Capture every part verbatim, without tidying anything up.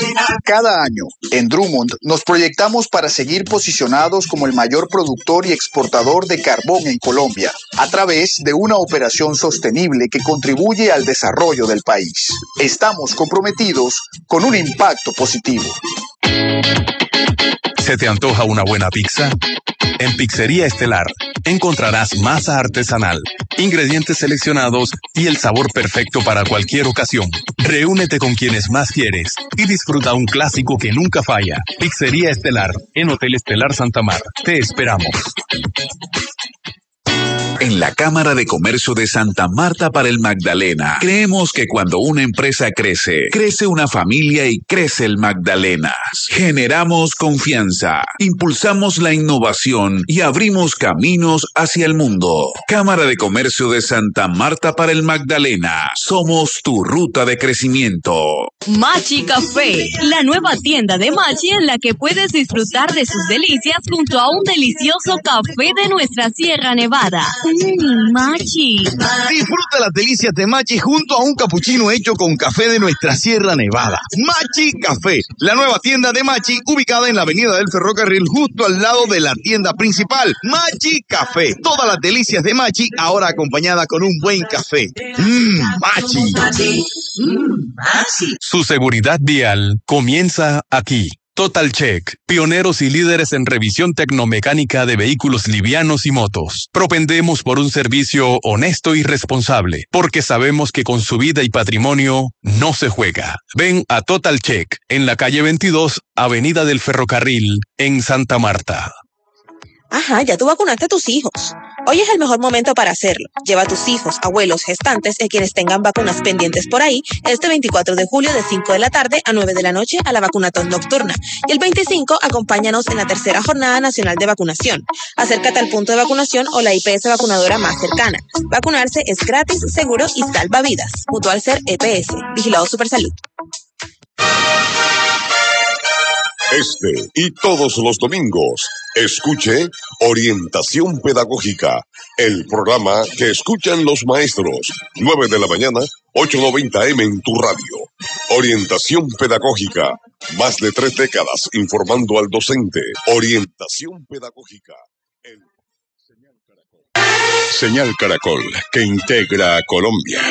Cada año, en Drummond, nos proyectamos para seguir posicionados como el mayor productor y exportador de carbón en Colombia, a través de una operación sostenible que contribuye al desarrollo del país. Estamos comprometidos con un impacto positivo. ¿Se te antoja una buena pizza? En Pizzería Estelar encontrarás masa artesanal, ingredientes seleccionados y el sabor perfecto para cualquier ocasión. Reúnete con quienes más quieres y disfruta un clásico que nunca falla. Pizzería Estelar, en Hotel Estelar Santa Marta. Te esperamos. En la Cámara de Comercio de Santa Marta para el Magdalena, creemos que cuando una empresa crece, crece una familia y crece el Magdalenas. Generamos confianza, impulsamos la innovación y abrimos caminos hacia el mundo. Cámara de Comercio de Santa Marta para el Magdalena. Somos tu ruta de crecimiento. Machi Café, la nueva tienda de Machi en la que puedes disfrutar de sus delicias junto a un delicioso café de nuestra Sierra Nevada. Mmm, Machi. Disfruta las delicias de Machi junto a un capuchino hecho con café de nuestra Sierra Nevada. Machi Café, la nueva tienda de Machi ubicada en la avenida del Ferrocarril justo al lado de la tienda principal. Machi Café, todas las delicias de Machi ahora acompañada con un buen café. Mmm, Machi. Machi. Mmm, Machi. Su seguridad vial comienza aquí. Total Check, pioneros y líderes en revisión tecnomecánica de vehículos livianos y motos. Propendemos por un servicio honesto y responsable, porque sabemos que con su vida y patrimonio no se juega. Ven a Total Check, en la calle veintidós, Avenida del Ferrocarril, en Santa Marta. Ajá, ya tú vacunaste a tus hijos. Hoy es el mejor momento para hacerlo. Lleva a tus hijos, abuelos, gestantes y quienes tengan vacunas pendientes por ahí este veinticuatro de julio de cinco de la tarde a nueve de la noche a la vacunatón nocturna. Y el veinticinco, acompáñanos en la tercera jornada nacional de vacunación. Acércate al punto de vacunación o la I P S vacunadora más cercana. Vacunarse es gratis, seguro y salva vidas. Mutual Ser E P S. Vigilado Supersalud. Este y todos los domingos, escuche Orientación Pedagógica, el programa que escuchan los maestros, nueve de la mañana, ocho noventa eme en tu radio. Orientación Pedagógica, más de tres décadas informando al docente. Orientación Pedagógica. El Señal Caracol. Señal Caracol, que integra a Colombia.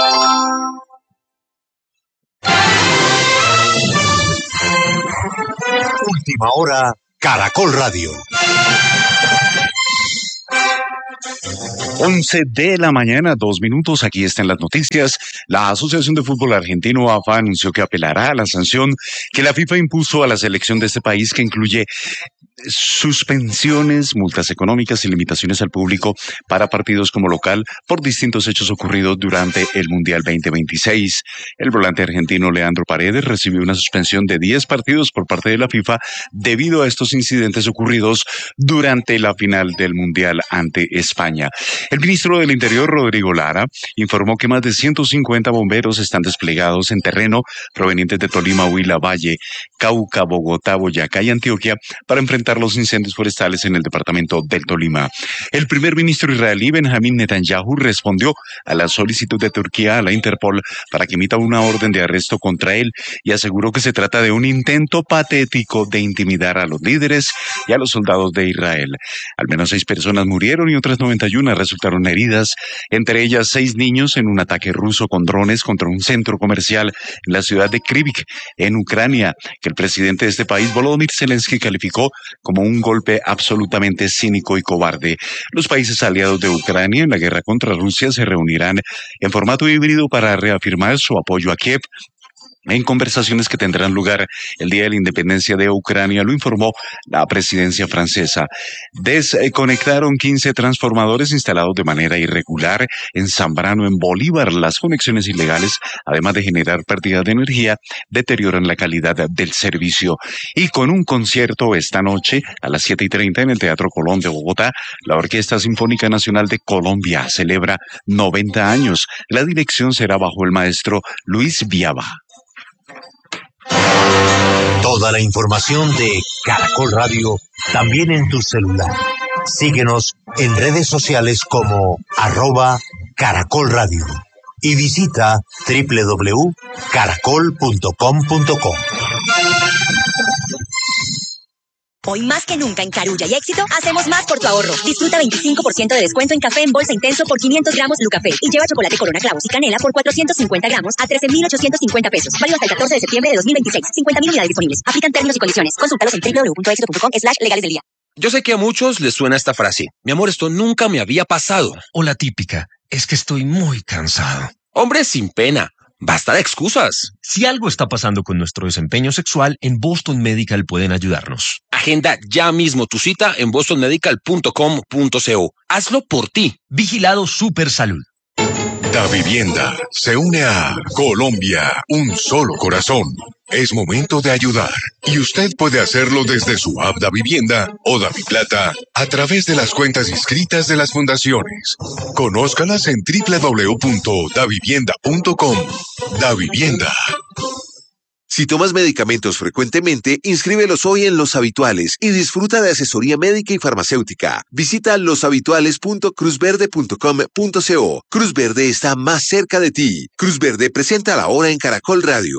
Última hora, Caracol Radio. once de la mañana, dos minutos, aquí están las noticias. La Asociación de Fútbol Argentino, A F A, anunció que apelará a la sanción que la FIFA impuso a la selección de este país, que incluye suspensiones, multas económicas y limitaciones al público para partidos como local por distintos hechos ocurridos durante el Mundial veinte veintiséis. El volante argentino Leandro Paredes recibió una suspensión de diez partidos por parte de la FIFA debido a estos incidentes ocurridos durante la final del Mundial ante España. El ministro del Interior, Rodrigo Lara, informó que más de ciento cincuenta bomberos están desplegados en terreno provenientes de Tolima, Huila, Valle, Cauca, Bogotá, Boyacá y Antioquia para enfrentar los incendios forestales en el departamento del Tolima. El primer ministro israelí Benjamín Netanyahu respondió a la solicitud de Turquía a la Interpol para que emita una orden de arresto contra él y aseguró que se trata de un intento patético de intimidar a los líderes y a los soldados de Israel. Al menos seis personas murieron y otras noventa y una resultaron heridas, entre ellas seis niños en un ataque ruso con drones contra un centro comercial en la ciudad de Kryvyi, en Ucrania, que el presidente de este país, Volodymyr Zelensky, calificó como un golpe absolutamente cínico y cobarde. Los países aliados de Ucrania en la guerra contra Rusia se reunirán en formato híbrido para reafirmar su apoyo a Kiev en conversaciones que tendrán lugar el día de la independencia de Ucrania, lo informó la presidencia francesa. Desconectaron quince transformadores instalados de manera irregular en Zambrano, en Bolívar. Las conexiones ilegales, además de generar pérdida de energía, deterioran la calidad del servicio. Y con un concierto esta noche a las siete y treinta en el Teatro Colón de Bogotá, la Orquesta Sinfónica Nacional de Colombia celebra noventa años. La dirección será bajo el maestro Luis Viaba. Toda la información de Caracol Radio también en tu celular. Síguenos en redes sociales como arroba Caracol Radio y visita doble u doble u doble u punto caracol punto com punto co. Hoy más que nunca en Carulla y Éxito, hacemos más por tu ahorro. Disfruta veinticinco por ciento de descuento en café en bolsa intenso por quinientos gramos Lucafé y lleva chocolate Corona Clavos y Canela por cuatrocientos cincuenta gramos a trece mil ochocientos cincuenta pesos. Válido hasta el catorce de septiembre de dos mil veintiséis. cincuenta mil unidades disponibles. Aplican términos y condiciones. Consúltalos en doble u doble u doble u punto éxito punto com slash legales del día. Yo sé que a muchos les suena esta frase. Mi amor, esto nunca me había pasado. O la típica, es que estoy muy cansado. Hombre, sin pena. Basta de excusas. Si algo está pasando con nuestro desempeño sexual, en Boston Medical pueden ayudarnos. Agenda ya mismo tu cita en boston medical punto com punto co. Hazlo por ti. Vigilado Super Salud. Da Vivienda se une a Colombia, un solo corazón. Es momento de ayudar y usted puede hacerlo desde su app Da Vivienda o Da Plata a través de las cuentas inscritas de las fundaciones. Conózcalas en doble u doble u doble u punto da vivienda punto com. Da Vivienda. Si tomas medicamentos frecuentemente, inscríbelos hoy en Los Habituales y disfruta de asesoría médica y farmacéutica. Visita los habituales punto cruz verde punto com punto co. Cruz Verde está más cerca de ti. Cruz Verde presenta la hora en Caracol Radio.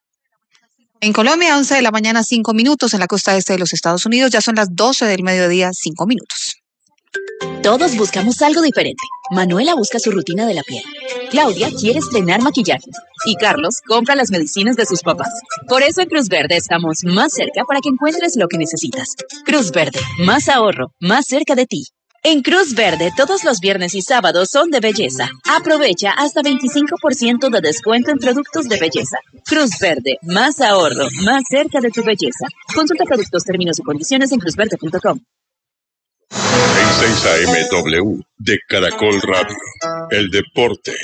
En Colombia, once de la mañana, cinco minutos. En la costa este de los Estados Unidos ya son las doce del mediodía, cinco minutos. Todos buscamos algo diferente. Manuela busca su rutina de la piel. Claudia quiere estrenar maquillaje. Y Carlos compra las medicinas de sus papás. Por eso en Cruz Verde estamos más cerca para que encuentres lo que necesitas. Cruz Verde, más ahorro, más cerca de ti. En Cruz Verde, todos los viernes y sábados son de belleza. Aprovecha hasta veinticinco por ciento de descuento en productos de belleza. Cruz Verde, más ahorro, más cerca de tu belleza. Consulta productos, términos y condiciones en cruz verde punto com. En seis A M W de Caracol Radio, el deporte.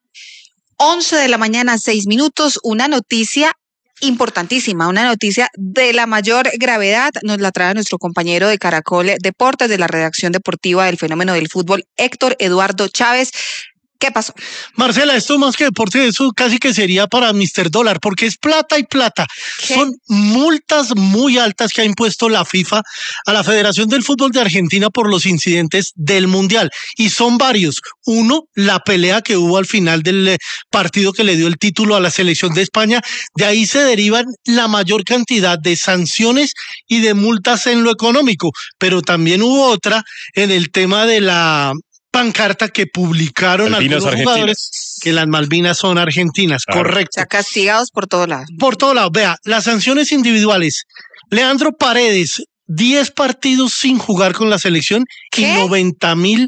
once de la mañana, seis minutos, una noticia importantísima, una noticia de la mayor gravedad, nos la trae nuestro compañero de Caracol Deportes, de la redacción deportiva del Fenómeno del Fútbol, Héctor Eduardo Chávez. ¿Qué pasó? Marcela, esto más que deporte, eso casi que sería para mister Dólar, porque es plata y plata. ¿Qué? Son multas muy altas que ha impuesto la FIFA a la Federación del Fútbol de Argentina por los incidentes del Mundial. Y son varios. Uno, la pelea que hubo al final del partido que le dio el título a la selección de España. De ahí se derivan la mayor cantidad de sanciones y de multas en lo económico. Pero también hubo otra en el tema de la pancarta que publicaron Malvinas algunos jugadores argentinas. Que las Malvinas son argentinas, claro. Correcto. O sea, castigados por todo lado. Por todo lado. Vea, las sanciones individuales. Leandro Paredes, diez partidos sin jugar con la selección. ¿Qué? Y noventa mil,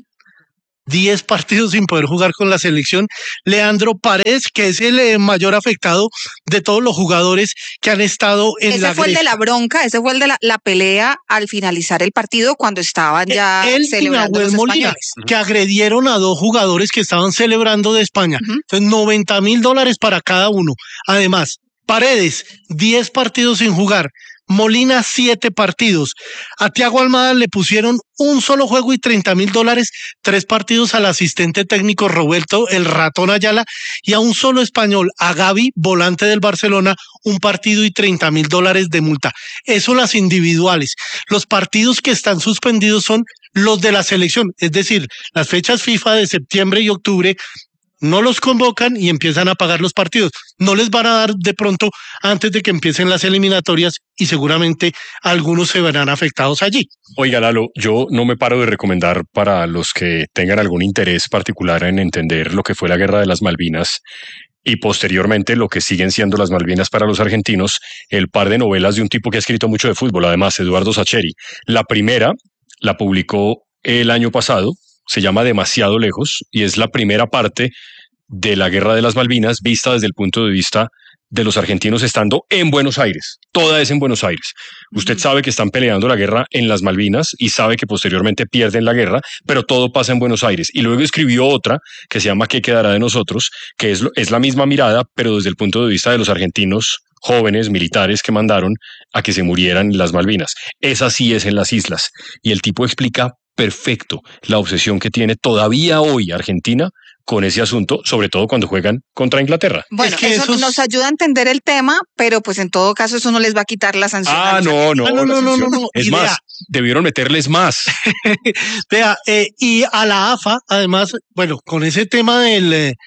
diez partidos sin poder jugar con la selección. Leandro Paredes, que es el eh, mayor afectado de todos los jugadores que han estado en ese la Ese fue Grecia. el de la bronca, ese fue el de la, la pelea al finalizar el partido cuando estaban ya el celebrando los Molina, españoles. Que agredieron a dos jugadores que estaban celebrando de España. Uh-huh. Entonces, noventa mil dólares para cada uno. Además, Paredes, diez partidos sin jugar. Molina, siete partidos. A Thiago Almada le pusieron un solo juego y treinta mil dólares, tres partidos al asistente técnico Roberto el Ratón Ayala y a un solo español, a Gavi, volante del Barcelona, un partido y treinta mil dólares de multa. Eso las individuales. Los partidos que están suspendidos son los de la selección, es decir, las fechas FIFA de septiembre y octubre. No los convocan y empiezan a pagar los partidos. No les van a dar de pronto antes de que empiecen las eliminatorias y seguramente algunos se verán afectados allí. Oiga, Lalo, yo no me paro de recomendar para los que tengan algún interés particular en entender lo que fue la Guerra de las Malvinas y posteriormente lo que siguen siendo las Malvinas para los argentinos, el par de novelas de un tipo que ha escrito mucho de fútbol, además, Eduardo Sacheri. La primera la publicó el año pasado, se llama Demasiado Lejos y es la primera parte de la Guerra de las Malvinas vista desde el punto de vista de los argentinos estando en Buenos Aires. Toda es en Buenos Aires. Usted sabe que están peleando la guerra en las Malvinas y sabe que posteriormente pierden la guerra, pero todo pasa en Buenos Aires. Y luego escribió otra que se llama ¿Qué quedará de nosotros?, que es, es la misma mirada, pero desde el punto de vista de los argentinos jóvenes militares que mandaron a que se murieran en las Malvinas. Esa sí es en las islas. Y el tipo explica perfecto la obsesión que tiene todavía hoy Argentina con ese asunto, sobre todo cuando juegan contra Inglaterra. Bueno, es que eso esos... nos ayuda a entender el tema, pero pues en todo caso eso no les va a quitar la sanción. Ah, no, no, ah, no, no, no, no, no. Es Idea. más, debieron meterles más. Vea, eh, y a la A F A, además, bueno, con ese tema del... Eh,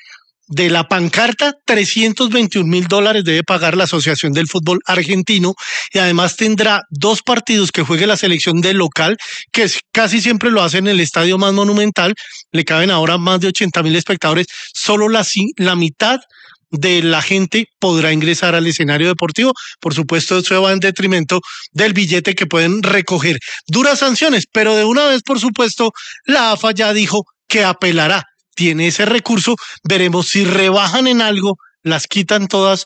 de la pancarta, trescientos veintiún mil dólares debe pagar la Asociación del Fútbol Argentino y además tendrá dos partidos que juegue la selección del local, que es, casi siempre lo hace en el estadio más monumental, le caben ahora más de ochenta mil espectadores, solo la, la mitad de la gente podrá ingresar al escenario deportivo. Por supuesto, eso va en detrimento del billete que pueden recoger. Duras sanciones, pero de una vez, por supuesto, la A F A ya dijo que apelará. Tiene ese recurso, veremos si rebajan en algo, las quitan todas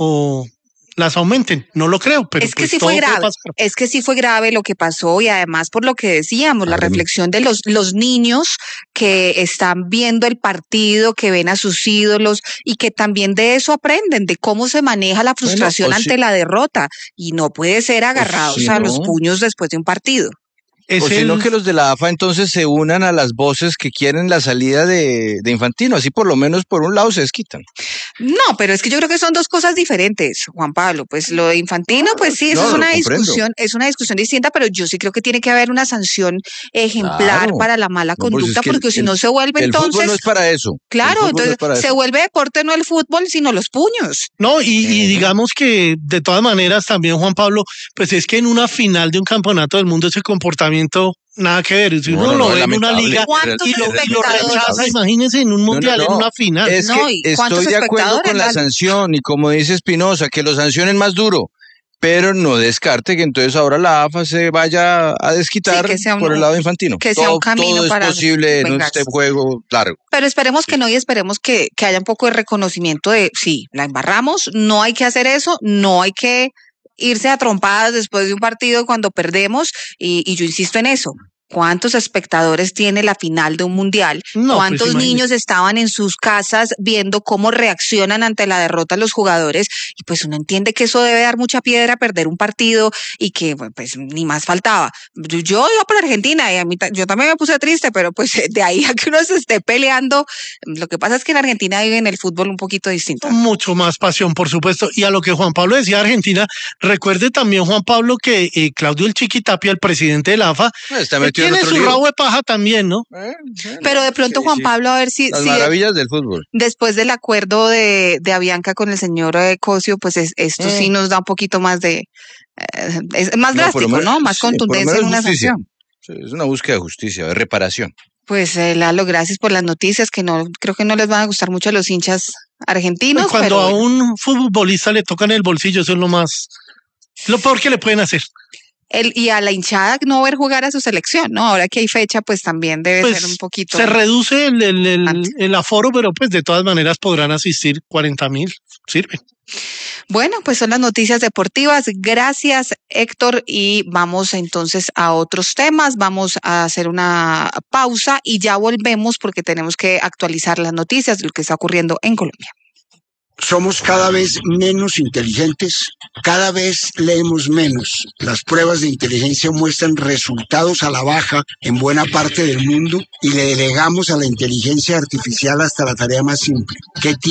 o las aumenten. No lo creo, pero es que pues sí fue grave, es que sí fue grave lo que pasó y además por lo que decíamos, la reflexión de los, los niños que están viendo el partido, que ven a sus ídolos y que también de eso aprenden, de cómo se maneja la frustración Bueno, o ante si- la derrota y no puede ser agarrados si a no. los puños después de un partido. O si no, que los de la A F A entonces se unan a las voces que quieren la salida de, de Infantino, así por lo menos por un lado se desquitan. No, pero es que yo creo que son dos cosas diferentes, Juan Pablo. Pues lo de Infantino, pues sí, eso no, es lo una comprendo. discusión, es una discusión distinta, pero yo sí creo que tiene que haber una sanción ejemplar Claro. para la mala No, pues conducta, es que el- porque si el- no se vuelve el entonces. fútbol no es para eso. El Claro, fútbol no entonces es para se eso. vuelve deporte no el fútbol, sino los puños. No, y, y digamos que de todas maneras también, Juan Pablo, pues es que en una final de un campeonato del mundo ese comportamiento nada que ver. Si No, uno no, lo no, ve en una lamentable. liga ¿Cuántos y lo, y lo espectadores? rechaza, imagínense en un No, no, mundial, no. en una final. Es No, que ¿y cuántos estoy de acuerdo espectadores? con la La- sanción y como dice Espinosa, que lo sancionen más duro, pero no descarte que entonces ahora la A F A se vaya a desquitar Sí, que sea un- por el lado infantino. que sea un todo, camino todo para es posible en vengarse. este juego largo. Pero esperemos que no y esperemos que, que haya un poco de reconocimiento de, sí, la embarramos, no hay que hacer eso, no hay que irse a trompadas después de un partido cuando perdemos y, y yo insisto en eso. ¿Cuántos espectadores tiene la final de un mundial? No, ¿Cuántos pues, imagínese. niños estaban en sus casas viendo cómo reaccionan ante la derrota los jugadores? Y pues uno entiende que eso debe dar mucha piedra perder un partido y que bueno, pues ni más faltaba. Yo, yo iba por Argentina y a mí ta- yo también me puse triste, pero pues de ahí a que uno se esté peleando, lo que pasa es que en Argentina viven el fútbol un poquito distinto. Mucho más pasión, por supuesto. Y a lo que Juan Pablo decía de Argentina, recuerde también, Juan Pablo, que eh, Claudio El Chiquitapia, el presidente de la A F A, Está eh, metido en tiene otro su lío. rabo de paja también, ¿no? Pero de pronto, Sí, Juan sí. Pablo, a ver si, Las si maravillas del fútbol. después del acuerdo de, de Avianca con el señor eh, Cosio, pues es- esto sí Mm. nos da un poquito más de, eh, es más No, por lo drástico, menos- ¿no? Más sí, por lo contundencia en menos una justicia. sanción. Sí, es una búsqueda de justicia, de reparación. Pues eh, Lalo, gracias por las noticias que no creo que no les van a gustar mucho a los hinchas argentinos. Pues cuando pero a bueno. un futbolista le tocan el bolsillo, eso es lo más, lo peor que le pueden hacer. El, y a la hinchada no ver jugar a su selección, ¿no? Ahora que hay fecha, pues también debe Pues ser un poquito. se reduce el, el, el- Antes. el aforo, pero pues de todas maneras podrán asistir cuarenta mil. Sirve. Bueno, pues son las noticias deportivas. Gracias, Héctor. Y vamos entonces a otros temas. Vamos a hacer una pausa y ya volvemos porque tenemos que actualizar las noticias de lo que está ocurriendo en Colombia. Somos cada vez menos inteligentes, cada vez leemos menos. Las pruebas de inteligencia muestran resultados a la baja en buena parte del mundo y le delegamos a la inteligencia artificial hasta la tarea más simple. ¿Qué